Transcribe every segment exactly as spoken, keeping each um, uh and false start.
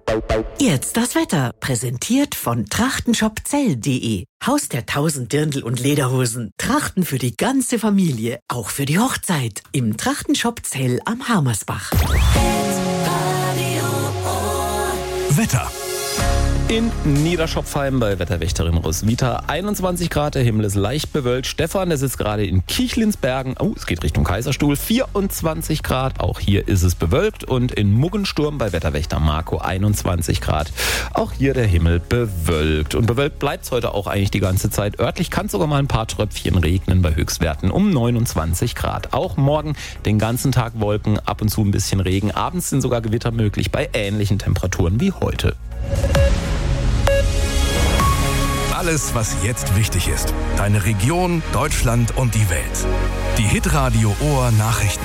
Jetzt das Wetter, präsentiert von trachtenshopzell punkt de. Haus der tausend Dirndl und Lederhosen. Trachten für die ganze Familie, auch für die Hochzeit. Im Trachtenshop Zell am Harmersbach. Wetter. In Niederschopfheim bei Wetterwächterin Roswitha einundzwanzig Grad, der Himmel ist leicht bewölkt. Stefan, der sitzt gerade in Kichlinsbergen, oh, es geht Richtung Kaiserstuhl, vierundzwanzig Grad, auch hier ist es bewölkt. Und in Muggensturm bei Wetterwächter Marco einundzwanzig Grad, auch hier der Himmel bewölkt. Und bewölkt bleibt es heute auch eigentlich die ganze Zeit. Örtlich kann es sogar mal ein paar Tröpfchen regnen bei Höchstwerten um neunundzwanzig Grad. Auch morgen den ganzen Tag Wolken, ab und zu ein bisschen Regen. Abends sind sogar Gewitter möglich bei ähnlichen Temperaturen wie heute. Alles, was jetzt wichtig ist. Deine Region, Deutschland und die Welt. Die Hitradio Ohr Nachrichten.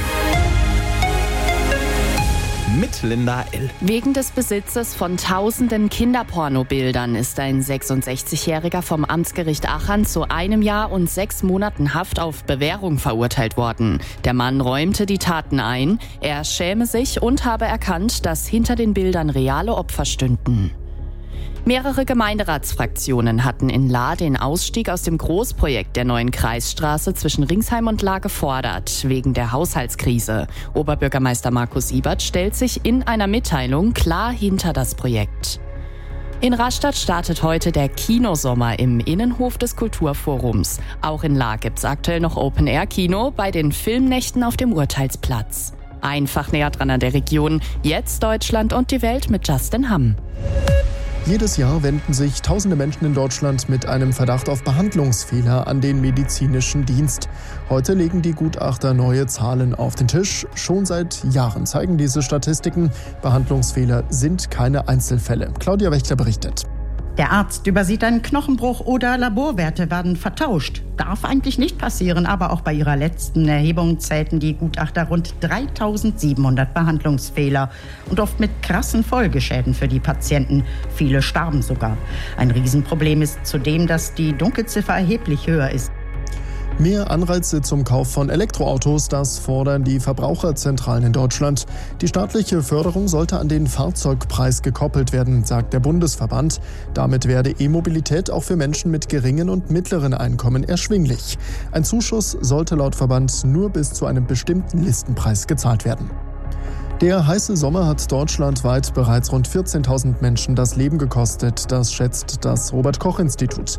Mit Linda L. Wegen des Besitzes von tausenden Kinderpornobildern ist ein sechsundsechzigjähriger vom Amtsgericht Aachen zu einem Jahr und sechs Monaten Haft auf Bewährung verurteilt worden. Der Mann räumte die Taten ein. Er schäme sich und habe erkannt, dass hinter den Bildern reale Opfer stünden. Mehrere Gemeinderatsfraktionen hatten in Lahr den Ausstieg aus dem Großprojekt der neuen Kreisstraße zwischen Ringsheim und Lahr gefordert, wegen der Haushaltskrise. Oberbürgermeister Markus Siebert stellt sich in einer Mitteilung klar hinter das Projekt. In Rastatt startet heute der Kinosommer im Innenhof des Kulturforums. Auch in Lahr gibt's aktuell noch Open-Air-Kino bei den Filmnächten auf dem Urteilsplatz. Einfach näher dran an der Region. Jetzt Deutschland und die Welt mit Justin Hamm. Jedes Jahr wenden sich tausende Menschen in Deutschland mit einem Verdacht auf Behandlungsfehler an den medizinischen Dienst. Heute legen die Gutachter neue Zahlen auf den Tisch. Schon seit Jahren zeigen diese Statistiken, Behandlungsfehler sind keine Einzelfälle. Claudia Wächter berichtet. Der Arzt übersieht einen Knochenbruch oder Laborwerte werden vertauscht. Darf eigentlich nicht passieren, aber auch bei ihrer letzten Erhebung zählten die Gutachter rund dreitausendsiebenhundert Behandlungsfehler und oft mit krassen Folgeschäden für die Patienten. Viele starben sogar. Ein Riesenproblem ist zudem, dass die Dunkelziffer erheblich höher ist. Mehr Anreize zum Kauf von Elektroautos, das fordern die Verbraucherzentralen in Deutschland. Die staatliche Förderung sollte an den Fahrzeugpreis gekoppelt werden, sagt der Bundesverband. Damit werde E-Mobilität auch für Menschen mit geringen und mittleren Einkommen erschwinglich. Ein Zuschuss sollte laut Verband nur bis zu einem bestimmten Listenpreis gezahlt werden. Der heiße Sommer hat deutschlandweit bereits rund vierzehntausend Menschen das Leben gekostet. Das schätzt das Robert-Koch-Institut.